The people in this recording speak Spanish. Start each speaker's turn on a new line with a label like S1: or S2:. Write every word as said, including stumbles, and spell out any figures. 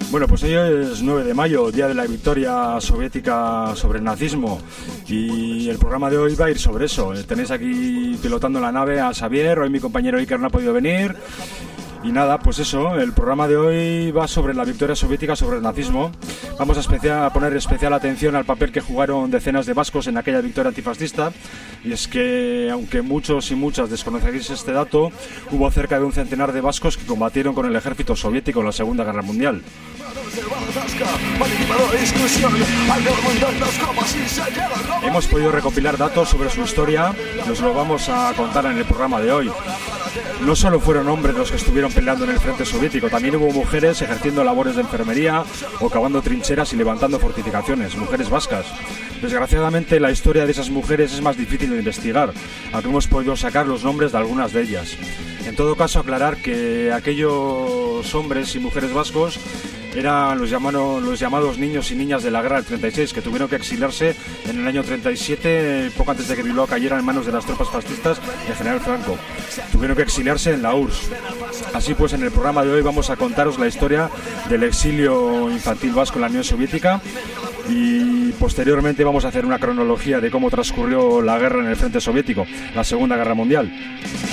S1: Bueno, pues hoy es nueve de mayo, día de la victoria soviética sobre el nazismo, y el programa de hoy va a ir sobre eso. Tenéis aquí pilotando la nave a Xavier, hoy mi compañero Iker no ha podido venir. Y nada, pues eso, el programa de hoy va sobre la victoria soviética sobre el nazismo. Vamos a, especial, a poner especial atención al papel que jugaron decenas de vascos en aquella victoria antifascista. Y es que, aunque muchos y muchas desconocéis este dato, hubo cerca de un centenar de vascos que combatieron con el ejército soviético en la Segunda Guerra Mundial. Hemos podido recopilar datos sobre su historia y os lo vamos a contar en el programa de hoy. No solo fueron hombres los que estuvieron peleando en el frente soviético, también hubo mujeres ejerciendo labores de enfermería o cavando trincheras y levantando fortificaciones, mujeres vascas. Desgraciadamente la historia de esas mujeres es más difícil de investigar, aunque hemos podido sacar los nombres de algunas de ellas. En todo caso, aclarar que aquellos hombres y mujeres vascos eran los, llamados, los llamados niños y niñas de la guerra del treinta y seis, que tuvieron que exiliarse en el año treinta y siete, poco antes de que Bilbao cayera en manos de las tropas fascistas del general Franco. Tuvieron que exiliarse en la U R S S. Así pues, en el programa de hoy vamos a contaros la historia del exilio infantil vasco en la Unión Soviética y posteriormente vamos a hacer una cronología de cómo transcurrió la guerra en el frente soviético, la Segunda Guerra Mundial.